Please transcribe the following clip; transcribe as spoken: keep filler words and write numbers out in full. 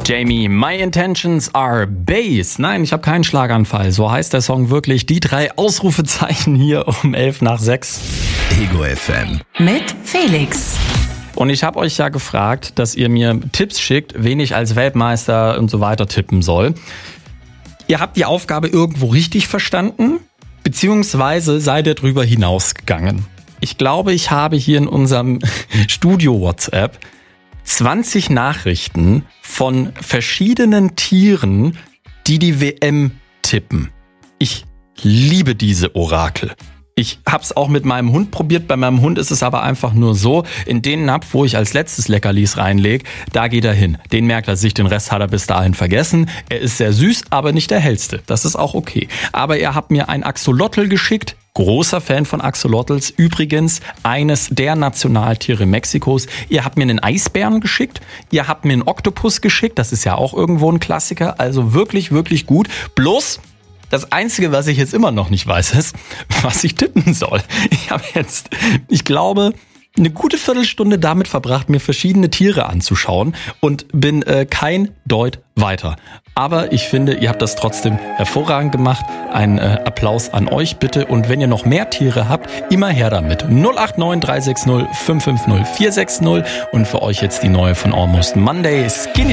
Jamie, My Intentions Are Bass. Nein, ich habe keinen Schlaganfall. So heißt der Song wirklich. Die drei Ausrufezeichen hier um elf nach sechs. Ego F M. Mit Felix. Und ich habe euch ja gefragt, dass ihr mir Tipps schickt, wen ich als Weltmeister und so weiter tippen soll. Ihr habt die Aufgabe irgendwo richtig verstanden, beziehungsweise seid ihr drüber hinausgegangen. Ich glaube, ich habe hier in unserem Studio-WhatsApp zwanzig Nachrichten von verschiedenen Tieren, die die W M tippen. Ich liebe diese Orakel. Ich hab's auch mit meinem Hund probiert. Bei meinem Hund ist es aber einfach nur so, in den Napf, wo ich als letztes Leckerlis reinlege, da geht er hin. Den merkt er sich, den Rest hat er bis dahin vergessen. Er ist sehr süß, aber nicht der hellste. Das ist auch okay. Aber er hat mir ein Axolotl geschickt. Großer Fan von Axolotls. Übrigens eines der Nationaltiere Mexikos. Ihr habt mir einen Eisbären geschickt. Ihr habt mir einen Oktopus geschickt. Das ist ja auch irgendwo ein Klassiker. Also wirklich, wirklich gut. Bloß das Einzige, was ich jetzt immer noch nicht weiß, ist, was ich tippen soll. Ich habe jetzt, ich glaube, eine gute Viertelstunde damit verbracht, mir verschiedene Tiere anzuschauen und bin äh, kein Deut weiter. Aber ich finde, ihr habt das trotzdem hervorragend gemacht. Ein äh, Applaus an euch bitte. Und wenn ihr noch mehr Tiere habt, immer her damit. null acht neun drei sechs null fünf fünf null vier sechs null. Und für euch jetzt die neue von Almost Monday, Skinny